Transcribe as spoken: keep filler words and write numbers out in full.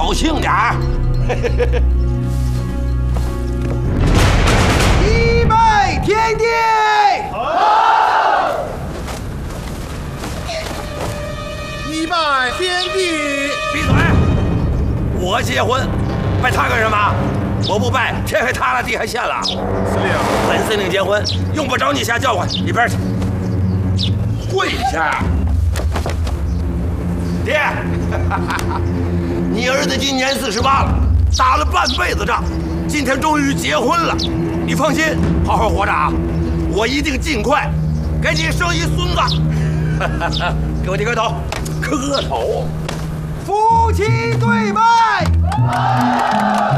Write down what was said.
高兴点儿。 一拜天地。 一拜天地。 闭嘴！我结婚，拜他干什么？我不拜，天还塌了，地还陷了。 司令， 本司令结婚，用不着你瞎叫唤，一边去。跪下！爹，你儿子今年四十八了，打了半辈子仗，今天终于结婚了。你放心，好好活着啊！我一定尽快给你生一孙子。给我低个头，磕头。 夫妻对拜。